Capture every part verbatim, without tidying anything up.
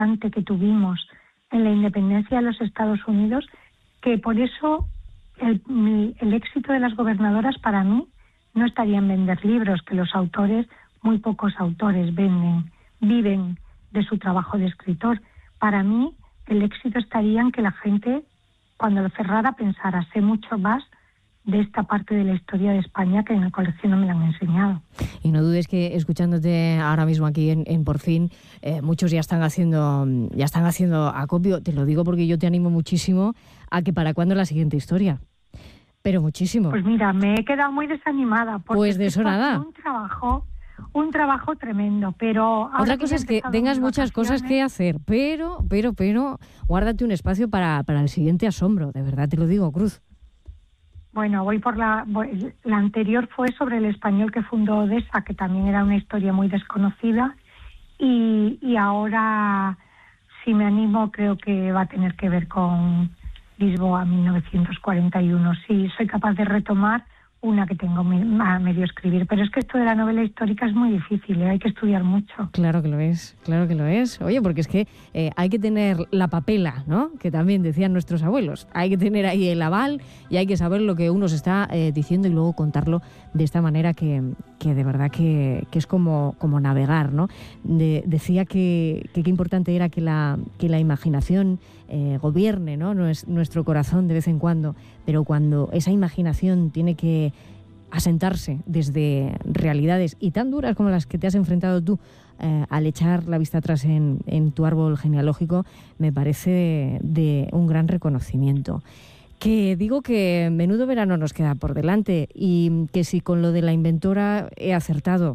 que tuvimos en la independencia de los Estados Unidos, que por eso el, el éxito de las gobernadoras para mí no estaría en vender libros, que los autores, muy pocos autores venden, viven de su trabajo de escritor. Para mí el éxito estaría en que la gente, cuando lo cerrara, pensara, sé mucho más de esta parte de la historia de España que en el colegio no me la han enseñado. Y no dudes que escuchándote ahora mismo aquí en, en Por Fin, eh, muchos ya están haciendo ya están haciendo acopio. Te lo digo porque yo te animo muchísimo a que para cuándo la siguiente historia. Pero muchísimo. Pues mira, me he quedado muy desanimada. Porque pues de eso nada. Un trabajo, un trabajo tremendo, pero... Otra cosa es que tengas muchas cosas que hacer, pero, pero, pero, guárdate un espacio para, para el siguiente asombro. De verdad te lo digo, Cruz. Bueno, voy por la... Voy, la anterior fue sobre el español que fundó Odessa, que también era una historia muy desconocida, y, y ahora, si me animo, creo que va a tener que ver con Lisboa mil novecientos cuarenta y uno. Sí, soy capaz de retomar una que tengo a medio escribir, pero es que esto de la novela histórica es muy difícil, ¿eh? Hay que estudiar mucho. Claro que lo es, claro que lo es. Oye, porque es que eh, hay que tener la papela, ¿no? Que también decían nuestros abuelos. Hay que tener ahí el aval y hay que saber lo que uno se está eh, diciendo y luego contarlo de esta manera que, que de verdad que, que es como, como navegar, ¿no? De, decía que qué importante era que la, que la imaginación eh, gobierne, ¿no? Nuestro corazón de vez en cuando, pero cuando esa imaginación tiene que asentarse desde realidades y tan duras como las que te has enfrentado tú eh, al echar la vista atrás en, en tu árbol genealógico, me parece de, de un gran reconocimiento. Que digo que menudo verano nos queda por delante y que si con lo de la inventora he acertado.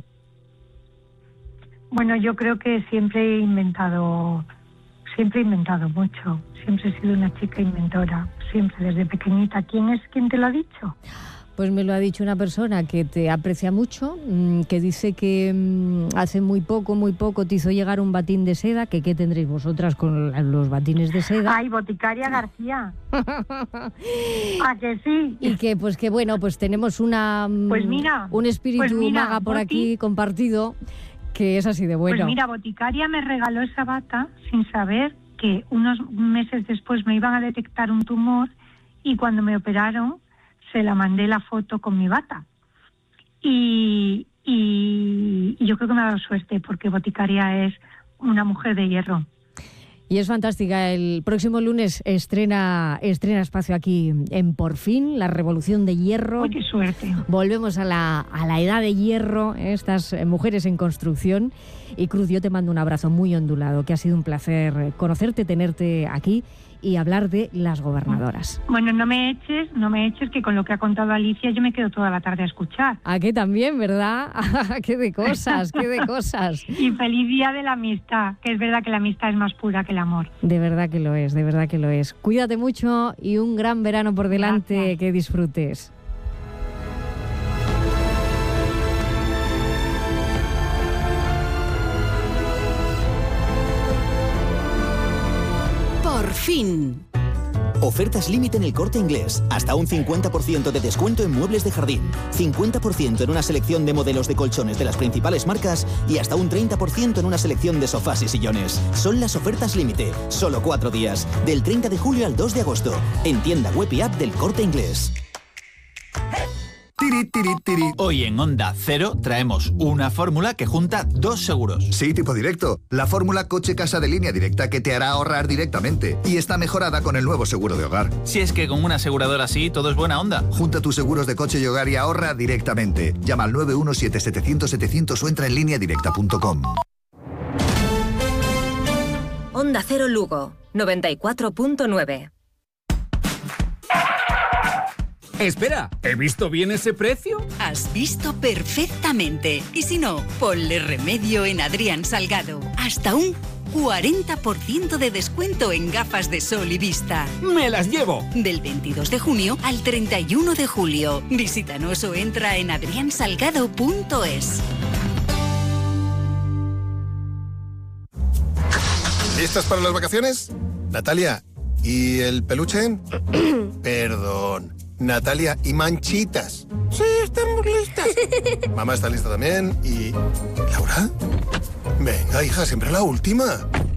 Bueno, yo creo que siempre he inventado, siempre he inventado mucho, siempre he sido una chica inventora, siempre desde pequeñita. ¿Quién es quien te lo ha dicho? Pues me lo ha dicho una persona que te aprecia mucho, que dice que hace muy poco, muy poco te hizo llegar un batín de seda, que qué tendréis vosotras con los batines de seda. ¡Ay, Boticaria García! ¿A que sí? Y que, pues que bueno, pues tenemos una pues mira, un espíritu pues mira, maga por Boti, aquí compartido, que es así de bueno. Pues mira, Boticaria me regaló esa bata sin saber que unos meses después me iban a detectar un tumor y cuando me operaron se la mandé la foto con mi bata. Y, y, y yo creo que me ha dado suerte porque Boticaria es una mujer de hierro. Y es fantástica. El próximo lunes estrena estrena espacio aquí en Por Fin, la Revolución de Hierro. ¡Uy, qué suerte! Volvemos a la, a la edad de hierro, ¿eh? Estas mujeres en construcción. Y Cruz, yo te mando un abrazo muy ondulado, que ha sido un placer conocerte, tenerte aquí y hablar de las gobernadoras. Bueno, no me eches, no me eches, que con lo que ha contado Alicia yo me quedo toda la tarde a escuchar. ¿A qué también, verdad? ¡Qué de cosas, qué de cosas! Y feliz día de la amistad, que es verdad que la amistad es más pura que el amor. De verdad que lo es, de verdad que lo es. Cuídate mucho y un gran verano por delante. Gracias. Que disfrutes. Por fin. Ofertas límite en El Corte Inglés. Hasta un cincuenta por ciento de descuento en muebles de jardín, cincuenta por ciento en una selección de modelos de colchones de las principales marcas y hasta un treinta por ciento en una selección de sofás y sillones. Son las ofertas límite. Solo cuatro días. Del treinta de julio al dos de agosto. En tienda web y app del Corte Inglés. Tiri, tiri, tiri. Hoy en Onda Cero traemos una fórmula que junta dos seguros. Sí, tipo directo. La fórmula coche-casa de línea directa que te hará ahorrar directamente. Y está mejorada con el nuevo seguro de hogar. Si es que con una aseguradora así todo es buena onda. Junta tus seguros de coche y hogar y ahorra directamente. Llama al nueve uno siete setecientos setecientos o entra en línea directa punto com. Onda Cero Lugo, noventa y cuatro punto nueve. Espera, ¿he visto bien ese precio? Has visto perfectamente. Y si no, ponle remedio en Adrián Salgado. Hasta un cuarenta por ciento de descuento en gafas de sol y vista. ¡Me las llevo! Del veintidós de junio al treinta y uno de julio. Visítanos o entra en adrián salgado punto es. ¿Listas para las vacaciones? Natalia, ¿y el peluche? Perdón. Natalia, ¿y manchitas? Sí, estamos listas. Mamá está lista también. ¿Y Laura? Venga, hija, siempre la última.